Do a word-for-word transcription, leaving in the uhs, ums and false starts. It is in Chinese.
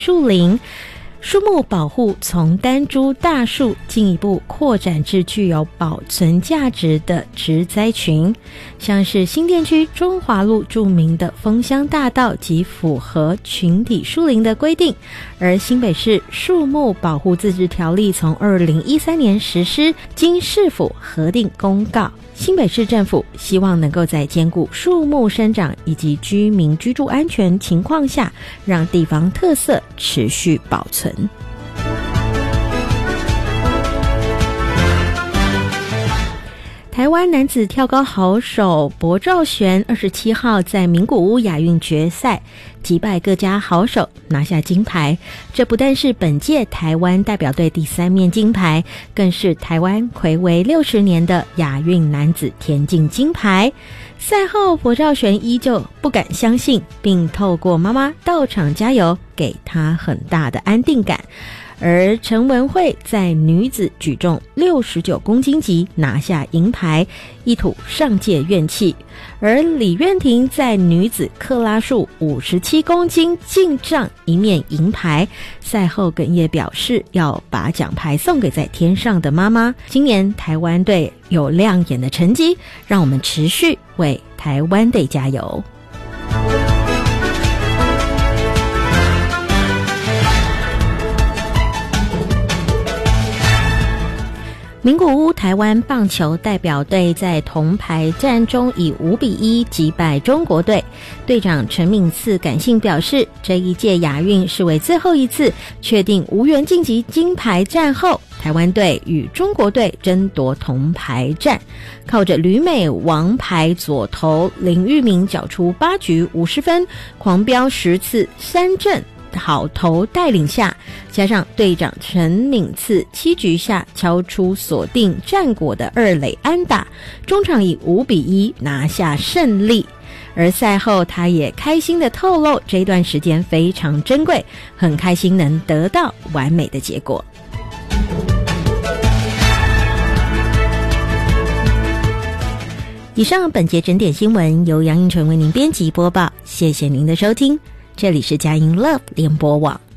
树林。树木保护从单株大树进一步扩展至具有保存价值的植栽群，像是新店区中华路著名的枫香大道即符合群体树林的规定，而新北市树木保护自治条例从二零一三年实施，经市府核定公告。新北市政府希望能够在兼顾树木生长以及居民居住安全情况下，让地方特色持续保存。台湾男子跳高好手柏兆璇二十七号在名古屋亚运决赛击败各家好手拿下金牌，这不但是本届台湾代表队第三面金牌，更是台湾睽违六十年的亚运男子田径金牌。赛后柏兆璇依旧不敢相信，并透过妈妈到场加油，给他很大的安定感。而陈文慧在女子举重六十九公斤级拿下银牌，一吐上届怨气。而李苑婷在女子克拉数五十七公斤进账一面银牌，赛后哽咽表示要把奖牌送给在天上的妈妈。今年台湾队有亮眼的成绩，让我们持续为台湾队加油。名古屋台湾棒球代表队在铜牌战中以五比一击败中国队，队长陈敏次感性表示，这一届亚运是为最后一次确定无缘晋级金牌战后，台湾队与中国队争夺铜牌战，靠着旅美王牌左投林玉明缴出八局五十分，狂飙十次三振好投带领下，加上队长陈敏次七局下敲出锁定战果的二垒安打，中场以五比一拿下胜利。而赛后他也开心地透露，这段时间非常珍贵，很开心能得到完美的结果。以上本节整点新闻由杨映纯为您编辑播报，谢谢您的收听，这里是佳音 Love 联播网。